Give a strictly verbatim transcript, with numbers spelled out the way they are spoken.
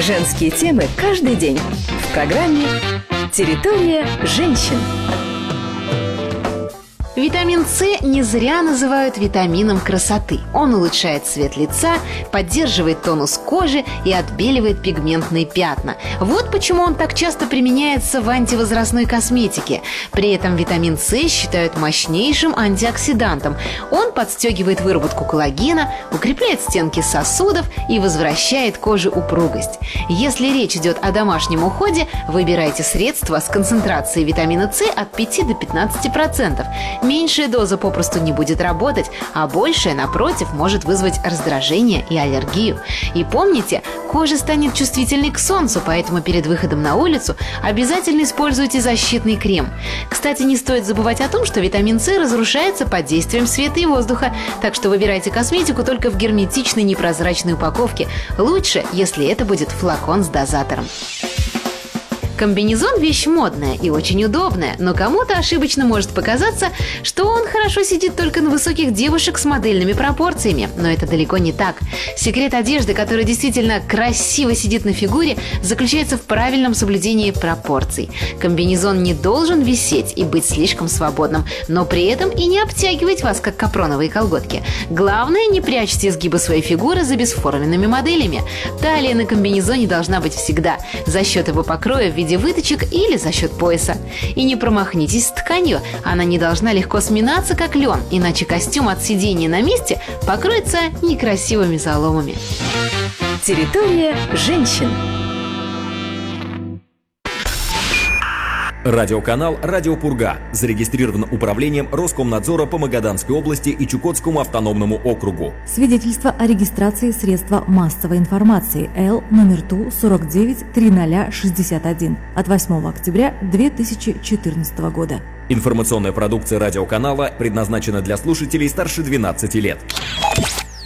Женские темы каждый день в программе «Территория женщин». Витамин С не зря называют витамином красоты. Он улучшает цвет лица, поддерживает тонус кожи и отбеливает пигментные пятна. Вот почему он так часто применяется в антивозрастной косметике. При этом витамин С считают мощнейшим антиоксидантом. Он подстегивает выработку коллагена, укрепляет стенки сосудов и возвращает коже упругость. Если речь идет о домашнем уходе, выбирайте средства с концентрацией витамина С от пяти до пятнадцати процентов. Меньшая доза попросту не будет работать, а большая, напротив, может вызвать раздражение и аллергию. И помните, кожа станет чувствительной к солнцу, поэтому перед выходом на улицу обязательно используйте защитный крем. Кстати, не стоит забывать о том, что витамин С разрушается под действием света и воздуха, так что выбирайте косметику только в герметичной непрозрачной упаковке. Лучше, если это будет флакон с дозатором. Комбинезон – вещь модная и очень удобная, но кому-то ошибочно может показаться, что он хорошо сидит только на высоких девушек с модельными пропорциями. Но это далеко не так. Секрет одежды, которая действительно красиво сидит на фигуре, заключается в правильном соблюдении пропорций. Комбинезон не должен висеть и быть слишком свободным, но при этом и не обтягивать вас, как капроновые колготки. Главное, не прячьте изгибы своей фигуры за бесформенными моделями. Талия на комбинезоне должна быть всегда за счет его покроя в виде выточек или за счет пояса. И не промахнитесь с тканью, она не должна легко сминаться, как лен, иначе костюм от сидения на месте покроется некрасивыми заломами. Территория женщин. Радиоканал «Радио Пурга» зарегистрирован управлением Роскомнадзора по Магаданской области и Чукотскому автономному округу. Свидетельство о регистрации средства массовой информации Л номер Ту сорок девять триста шестьдесят один от восьмого октября две тысячи четырнадцатого года. Информационная продукция радиоканала предназначена для слушателей старше двенадцати лет.